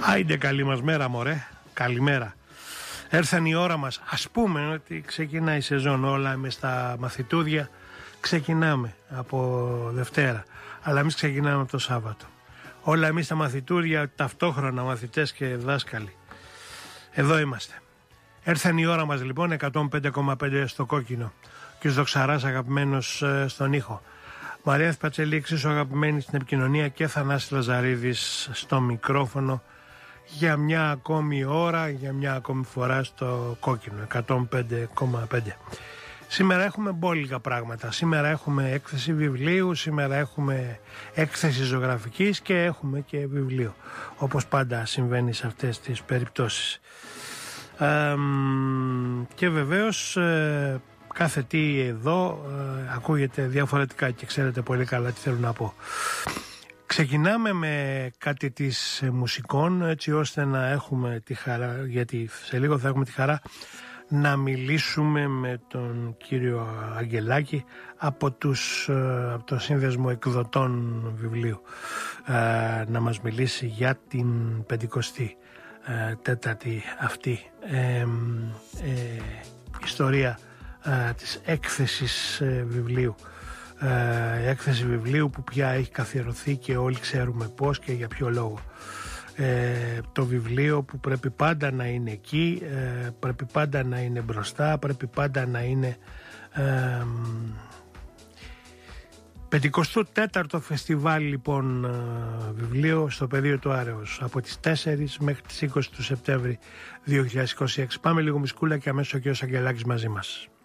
Άιντε καλή μας μέρα μωρέ, καλημέρα. Έρθαν η ώρα μας, ας πούμε ότι ξεκινάει η σεζόν, όλα εμείς στα μαθητούδια ξεκινάμε από Δευτέρα, αλλά εμείς ξεκινάμε από το Σάββατο. Όλα εμείς τα μαθητούρια, ταυτόχρονα μαθητές και δάσκαλοι. Εδώ είμαστε. Έρθαν η ώρα μας λοιπόν, 105,5 στο κόκκινο. Και ο Δοξαράς αγαπημένος στον ήχο. Μαρία Πατσελή εξίσου αγαπημένη στην επικοινωνία και Θανάσης Λαζαρίδης στο μικρόφωνο για μια ακόμη ώρα, για μια ακόμη φορά στο κόκκινο, 105,5. Σήμερα έχουμε μπόλικα πράγματα. Σήμερα έχουμε έκθεση βιβλίου, σήμερα έχουμε έκθεση ζωγραφικής και έχουμε και βιβλίο. Όπως πάντα συμβαίνει σε αυτές τις περιπτώσεις. Και βεβαίως κάθε τι εδώ ακούγεται διαφορετικά και ξέρετε πολύ καλά τι θέλω να πω. Ξεκινάμε με κάτι της μουσικών, έτσι ώστε να έχουμε τη χαρά, γιατί σε λίγο θα έχουμε τη χαρά να μιλήσουμε με τον κύριο Αγγελάκη από το Σύνδεσμο Εκδοτών Βιβλίου, να μας μιλήσει για την 54η αυτή ιστορία της έκθεσης βιβλίου. Η έκθεση βιβλίου που πια έχει καθιερωθεί και όλοι ξέρουμε πώς και για ποιο λόγο. Το βιβλίο που πρέπει πάντα να είναι εκεί, πρέπει πάντα να είναι μπροστά, πρέπει πάντα να είναι 54ο φεστιβάλ λοιπόν βιβλίο στο πεδίο του Άρεως από τις 4 μέχρι τις 20 του Σεπτέμβρη 2026. Πάμε λίγο μισκούλα και αμέσως ο κ. Αγγελάκης μαζί μας.